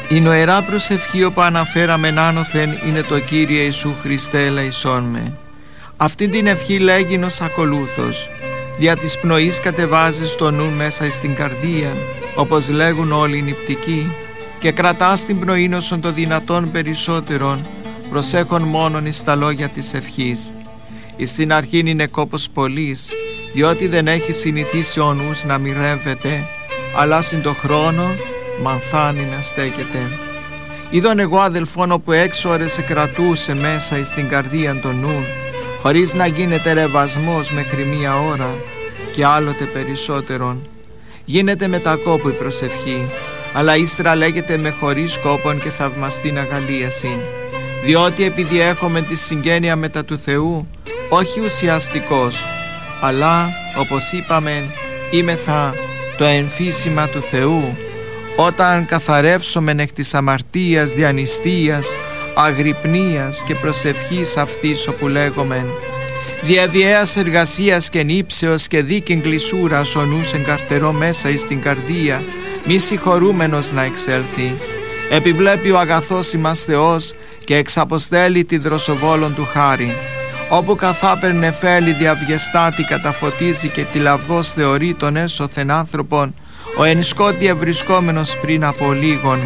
Η νοερά προσευχή όπου αναφέραμεν άνωθεν είναι το Κύριε Ιησού Χριστέ ελεησόν με. Αυτή την ευχή λέγει ως ακολούθως: δια της πνοής κατεβάζεις το νου μέσα στην καρδία, όπως λέγουν όλοι οι νηπτικοί, και κρατάς την πνοή όσων το δυνατόν περισσότερον, προσέχον μόνον εις τα λόγια της ευχής. Εις την αρχήν είναι κόπος πολλής, διότι δεν έχει συνηθίσει ο νους να μοιρεύεται, αλλά συν το χρόνο μανθάνει να στέκεται. Είδον εγώ αδελφόν όπου 6 ώρες σε κρατούσε μέσα εις την καρδία των νου, χωρίς να γίνεται ρεβασμός μέχρι 1 ώρα, και άλλοτε περισσότερον. Γίνεται με τα κόπου η προσευχή, αλλά ύστερα λέγεται με χωρίς κόπον και θαυμαστήν αγαλίασιν, διότι επειδή έχουμε τη συγγένεια μετά του Θεού, όχι ουσιαστικός, αλλά όπως είπαμε είμεθα το εμφύσιμα του Θεού, όταν καθαρεύσομεν εκ της αμαρτίας, διανυστίας, αγρυπνίας και προσευχής αυτής όπου λέγομεν διαβιέας εργασίας και νύψεως και δίκην κλεισούρας ο νους εγκαρτερώ μέσα εις την καρδία, μη συγχωρούμενος να εξέλθει. Επιβλέπει ο αγαθός ημάς Θεός και εξαποστέλει τη δροσοβόλων του χάρη. Όπου καθάπερ νεφέλη διαβιεστάτη καταφωτίζει και τη λαυγός θεωρεί τον έσωθεν άνθρωπον, ο εν σκότη ευρισκόμενος πριν από λίγον,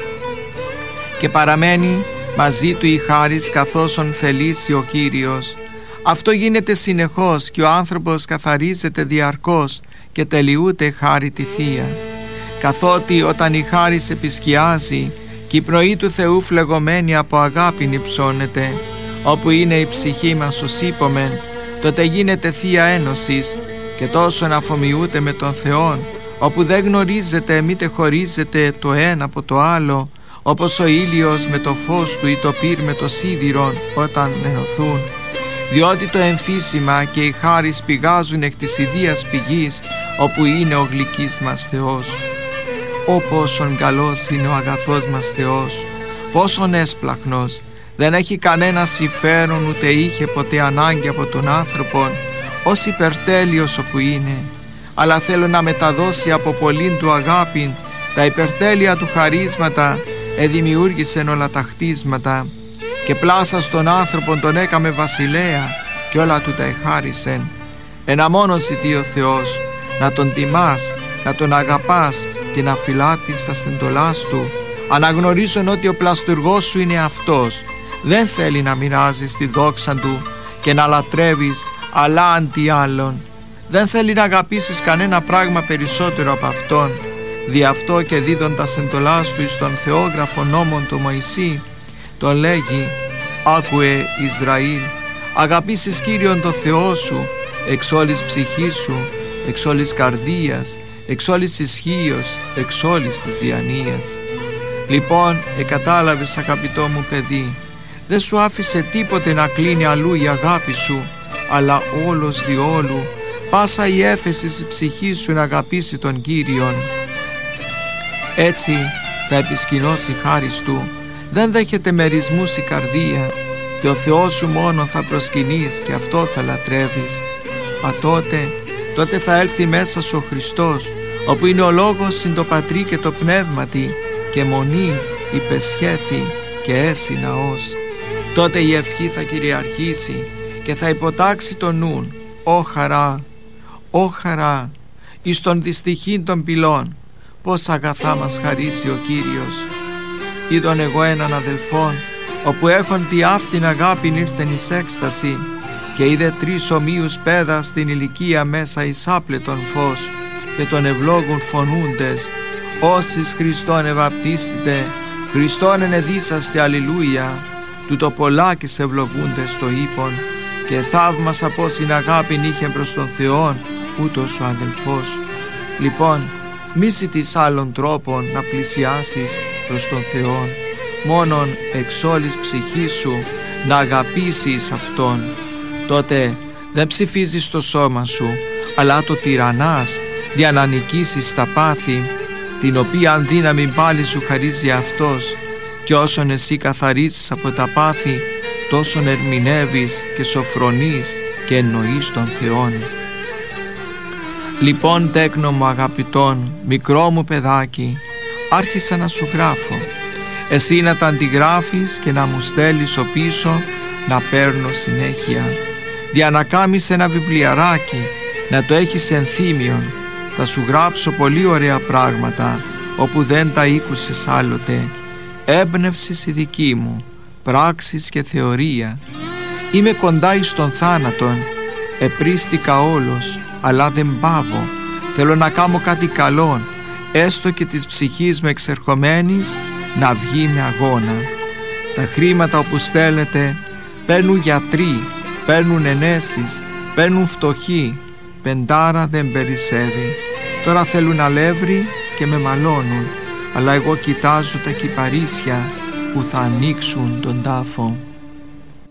και παραμένει μαζί του η χάρις καθώς θελήσει ο Κύριος. Αυτό γίνεται συνεχώς και ο άνθρωπος καθαρίζεται διαρκώς και τελειούται χάρη τη Θεία. Καθότι όταν η χάρις επισκιάζει και η πνοή του Θεού φλεγωμένη από αγάπη υψώνεται, όπου είναι η ψυχή μας ως είπομεν, τότε γίνεται Θεία Ένωσης και τόσο να αφομοιούται με τον Θεόν, όπου δεν γνωρίζεται μήτε χωρίζεται το ένα από το άλλο, όπως ο ήλιος με το φως του ή το πυρ με το σίδηρον όταν ενωθούν. Διότι το εμφύσιμα και η χάρις πηγάζουν εκ της ιδίας πηγής, όπου είναι ο γλυκής μας Θεός. Ω πόσον καλός είναι ο αγαθός μας Θεός, πόσον έσπλαχνος, δεν έχει κανένα συμφέρον ούτε είχε ποτέ ανάγκη από τον άνθρωπον, ως υπερτέλειος όπου είναι, αλλά θέλω να μεταδώσει από πολλήν του αγάπην τα υπερτέλεια του χαρίσματα, εδημιούργησεν όλα τα χτίσματα, και πλάσα στον άνθρωπον τον έκαμε βασιλέα και όλα του τα εχάρισεν. Ένα μόνο ζητεί ο Θεός, να τον τιμάς, να τον αγαπάς και να φυλάτεις τα σεντολάς του, αναγνωρίζουν ότι ο πλαστουργός σου είναι αυτός. Δεν θέλει να μοιράζεις τη δόξα του και να λατρεύεις αλλά αντί άλλων. Δεν θέλει να αγαπήσεις κανένα πράγμα περισσότερο από αυτόν. Δι' αυτό και δίδοντας εντολάς του εις τον θεόγραφο νόμον του Μωυσή, τον λέγει: άκουε Ισραήλ, αγαπήσεις Κύριον το Θεό σου εξ όλης ψυχής σου, εξ όλης καρδίας, εξ όλης ισχύος, εξ όλης της διανοίας. Λοιπόν, εκατάλαβες αγαπητό μου παιδί, δεν σου άφησε τίποτε να κλείνει αλλού η αγάπη σου, αλλά όλος διόλου πάσα η έφεση της ψυχής σου να αγαπήσει τον Κύριον. Έτσι θα επισκηνώσει χάρις του, δεν δέχεται μερισμούς η καρδία, και ο Θεός σου μόνο θα προσκυνείς και αυτό θα λατρεύεις. Τότε θα έλθει μέσα σου ο Χριστός, όπου είναι ο λόγος συν το Πατρί και το Πνεύματι, και μονή υπεσχέθη και έσυ ναός. Τότε η ευχή θα κυριαρχήσει και θα υποτάξει το νουν. Ω χαρά, εις τον δυστυχήν των πυλών, πως αγαθά μας χαρίσει ο Κύριος. Είδον εγώ έναν αδελφόν, όπου έχον τη αυτήν αγάπην ήρθεν εις έκσταση, και είδε 3 ομοίους παίδα στην ηλικία μέσα εις άπλετον φως, και τον ευλόγουν φωνούντες: όσις Χριστόν ευαπτίστητε, Χριστόν ενεδίσαστε αλληλούια. Τούτο πολλάκις ευλογούντες το είπον, και θαύμασα πως την αγάπην είχε προς τον Θεόν ούτως ο αδελφός. Λοιπόν, μη ζητείς άλλων τρόπων να πλησιάσεις προς τον Θεόν, μόνον εξ όλης ψυχής σου να αγαπήσεις Αυτόν. Τότε δεν ψηφίζεις το σώμα σου, αλλά το τυραννάς για να νικήσεις τα πάθη, την οποία δύναμη πάλι σου χαρίζει Αυτός, και όσον εσύ καθαρίζεις από τα πάθη, τόσον ερμηνεύεις και σοφρονείς και εννοείς τον Θεόν. Λοιπόν, τέκνο μου αγαπητόν, μικρό μου παιδάκι, άρχισα να σου γράφω, εσύ να τα αντιγράφεις και να μου στέλνεις ο πίσω να παίρνω συνέχεια. Δια να κάμεις ένα βιβλιαράκι, να το έχεις ενθύμιον. Θα σου γράψω πολύ ωραία πράγματα όπου δεν τα ήκουσες άλλοτε. Έμπνευση η δική μου, πράξεις και θεωρία. Είμαι κοντά εις τον θάνατον, επρίστηκα όλος, αλλά δεν πάβω. Θέλω να κάνω κάτι καλόν, έστω και της ψυχής με εξερχομένης να βγει με αγώνα. Τα χρήματα όπου στέλνετε παίρνουν γιατροί, παίρνουν ενέσεις, παίρνουν φτωχοί. Πεντάρα δεν περισσεύει. Τώρα θέλουν αλεύρι και με μαλώνουν, αλλά εγώ κοιτάζω τα κυπαρίσια που θα ανοίξουν τον τάφο.